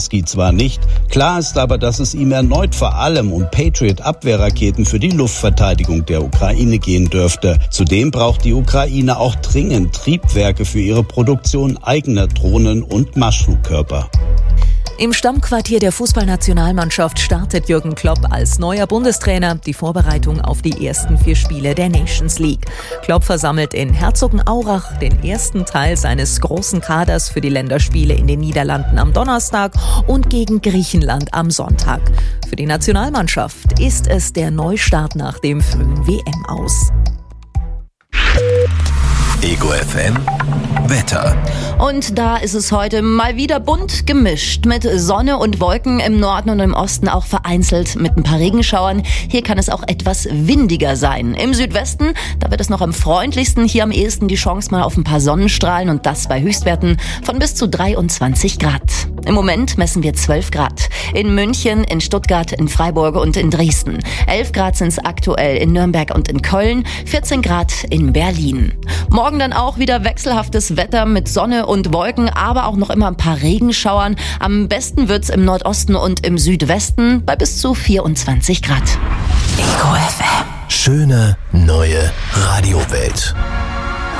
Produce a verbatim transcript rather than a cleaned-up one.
Zelensky zwar nicht. Klar ist aber, dass es ihm erneut vor allem um Patriot-Abwehrraketen für die Luftverteidigung der Ukraine gehen dürfte. Zudem braucht die Ukraine auch dringend Triebwerke für ihre Produktion eigener Drohnen und Marschflugkörper. Im Stammquartier der Fußballnationalmannschaft startet Jürgen Klopp als neuer Bundestrainer die Vorbereitung auf die ersten vier Spiele der Nations League. Klopp versammelt in Herzogenaurach den ersten Teil seines großen Kaders für die Länderspiele in den Niederlanden am Donnerstag und gegen Griechenland am Sonntag. Für die Nationalmannschaft ist es der Neustart nach dem frühen W M-Aus. Ego F M Wetter. Und da ist es heute mal wieder bunt gemischt mit Sonne und Wolken im Norden und im Osten, auch vereinzelt mit ein paar Regenschauern. Hier kann es auch etwas windiger sein. Im Südwesten, da wird es noch am freundlichsten. Hier am ehesten die Chance mal auf ein paar Sonnenstrahlen und das bei Höchstwerten von bis zu dreiundzwanzig Grad. Im Moment messen wir zwölf Grad. In München, in Stuttgart, in Freiburg und in Dresden. elf Grad sind es aktuell in Nürnberg und in Köln. vierzehn Grad in Berlin. Morgen dann auch wieder wechselhaftes Wetter mit Sonne und Wolken, aber auch noch immer ein paar Regenschauern. Am besten wird's im Nordosten und im Südwesten bei bis zu vierundzwanzig Grad. Ego F M. Schöne neue Radiowelt.